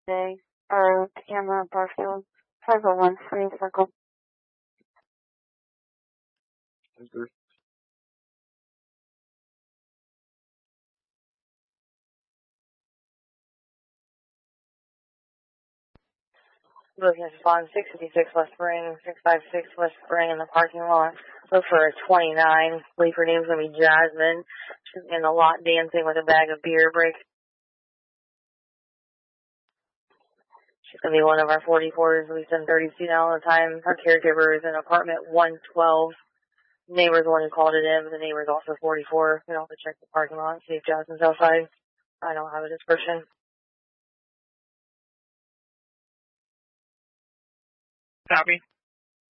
Day, or Camera Barfield, 501 Free Circle. Looking at spawn 656 West Spring, 656 West Spring in the parking lot. Look for a 29. Believe her name's going to be Jasmine. She's in the lot dancing with a bag of beer bricks. She's going to be one of our 44s. We send 30 feet out all the time. Her caregiver is in apartment 112. Neighbor's the one who called it in, but the neighbor's also 44. We also check the parking lot, see if Jasmine's outside. I don't have a description. Copy.